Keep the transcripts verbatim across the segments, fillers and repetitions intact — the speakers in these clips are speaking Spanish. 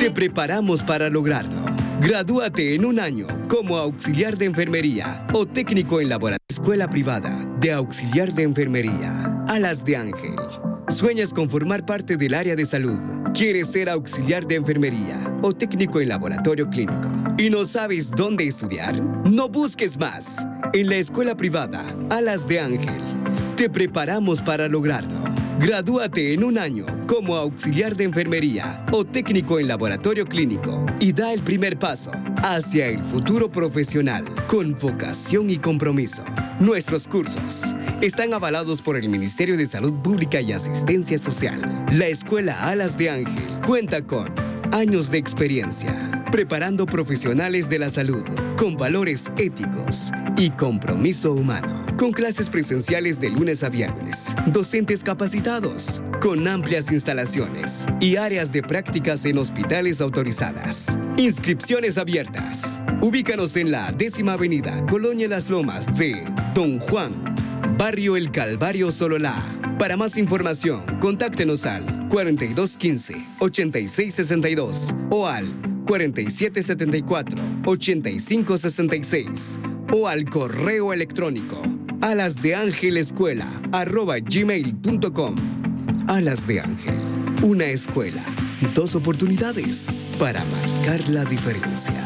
Te preparamos para lograrlo. Gradúate en un año como auxiliar de enfermería o técnico en laboratorio. Escuela privada de auxiliar de enfermería. Alas de Ángel. ¿Sueñas con formar parte del área de salud? ¿Quieres ser auxiliar de enfermería o técnico en laboratorio clínico? ¿Y no sabes dónde estudiar? No busques más. En la escuela privada Alas de Ángel, te preparamos para lograrlo. Gradúate en un año como auxiliar de enfermería o técnico en laboratorio clínico y da el primer paso hacia el futuro profesional con vocación y compromiso. Nuestros cursos están avalados por el Ministerio de Salud Pública y Asistencia Social. La Escuela Alas de Ángel cuenta con años de experiencia, preparando profesionales de la salud con valores éticos y compromiso humano, con clases presenciales de lunes a viernes, docentes capacitados, con amplias instalaciones y áreas de prácticas en hospitales autorizadas. Inscripciones abiertas. Ubícanos en la décima avenida, Colonia Las Lomas de Don Juan, Barrio El Calvario, Sololá. Para más información, contáctenos al cuarenta y dos quince, ochenta y seis sesenta y dos o al cuarenta y siete setenta y cuatro, ochenta y cinco sesenta y seis o al correo electrónico alasdeangelescuela arroba gmail punto com. Alas de Ángel, una escuela, dos oportunidades para marcar la diferencia.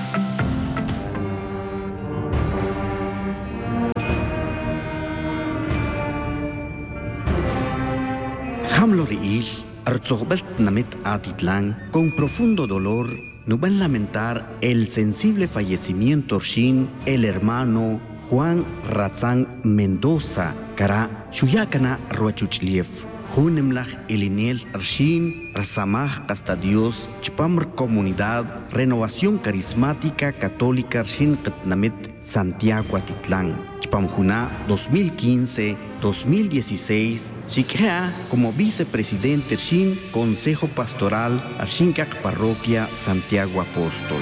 Hamlo riil, arzogbelt namit atitlan, con profundo dolor, nos van a lamentar el sensible fallecimiento shin el hermano Juan Ratzán Mendoza, cara Shuyakana Ruachuchliev. Junemlach Eliniel Arshin, Rasamaj hasta Dios, Chpamr Comunidad, Renovación Carismática Católica Arshin Katnamit, Santiago Atitlán, Chpamjuna dos mil quince a dos mil dieciséis, Shikea como vicepresidente Arshin, Consejo Pastoral Arshinkak Parroquia Santiago Apóstol.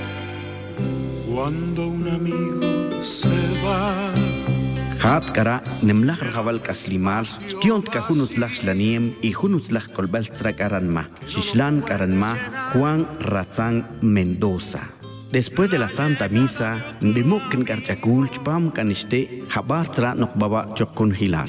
Cuando un amigo se va, Hat kara nemlach rahabal kaslimal, stiont ka hunuslach slaniem y hunuslach kolbalstra karanma, shishlan karanma, Juan Ratzán Mendoza. Después de la Santa Misa, bimok karchakul chpam kaniste habartra nokbaba chokun hilal.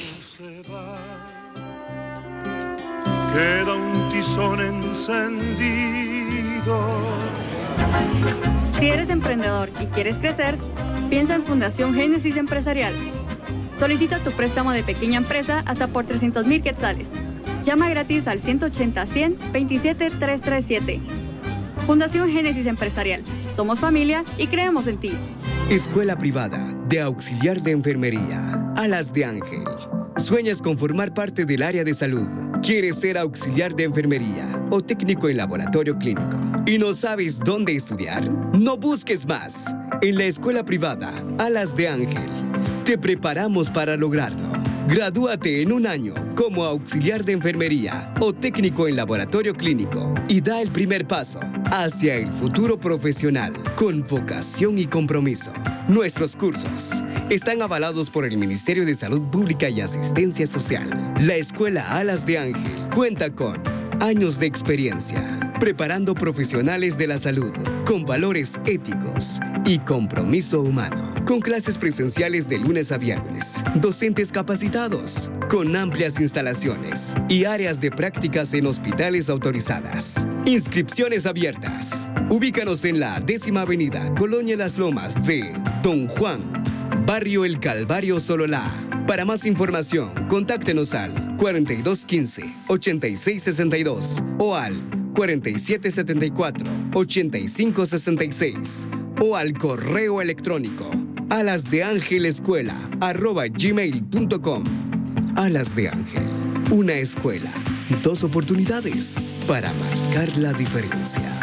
Queda un tizón encendido. Si eres emprendedor y quieres crecer, piensa en Fundación Génesis Empresarial. Solicita tu préstamo de pequeña empresa hasta por trescientos mil quetzales. Llama gratis al ciento ochenta, cien, veintisiete, trescientos treinta y siete. Fundación Génesis Empresarial. Somos familia y creemos en ti. Escuela privada de auxiliar de enfermería. Alas de Ángel. ¿Sueñas con formar parte del área de salud? ¿Quieres ser auxiliar de enfermería o técnico en laboratorio clínico? ¿Y no sabes dónde estudiar? No busques más. En la escuela privada Alas de Ángel, te preparamos para lograrlo. Gradúate en un año como auxiliar de enfermería o técnico en laboratorio clínico y da el primer paso hacia el futuro profesional con vocación y compromiso. Nuestros cursos están avalados por el Ministerio de Salud Pública y Asistencia Social. La Escuela Alas de Ángel cuenta con años de experiencia, preparando profesionales de la salud con valores éticos y compromiso humano, con clases presenciales de lunes a viernes, docentes capacitados, con amplias instalaciones y áreas de prácticas en hospitales autorizadas. Inscripciones abiertas. Ubícanos en la décima avenida, Colonia Las Lomas de Don Juan, Barrio El Calvario, Sololá. Para más información, contáctenos al cuarenta y dos quince, ochenta y seis sesenta y dos o al cuarenta y siete setenta y cuatro, ochenta y cinco sesenta y seis o al correo electrónico alasdeangelescuela arroba gmail punto com. Alas de Ángel, una escuela, dos oportunidades para marcar la diferencia.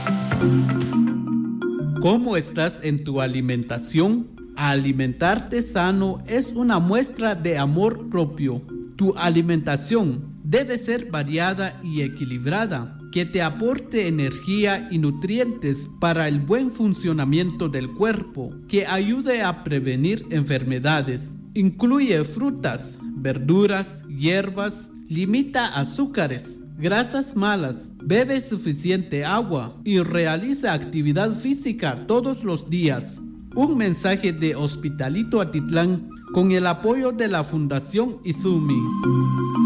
¿Cómo estás en tu alimentación? Alimentarte sano es una muestra de amor propio. Tu alimentación debe ser variada y equilibrada, que te aporte energía y nutrientes para el buen funcionamiento del cuerpo, que ayude a prevenir enfermedades. Incluye frutas, verduras, hierbas, limita azúcares, grasas malas, bebe suficiente agua y realiza actividad física todos los días. Un mensaje de Hospitalito Atitlán con el apoyo de la Fundación Izumi.